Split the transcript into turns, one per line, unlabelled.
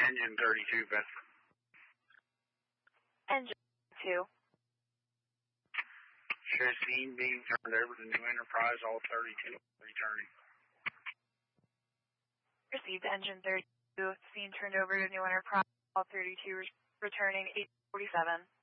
Engine 32, Bedford.
Engine 2.
Show scene being turned over to New Enterprise, all 32 returning.
Received Engine 32. Scene turned over to New Enterprise, all 32 returning 847.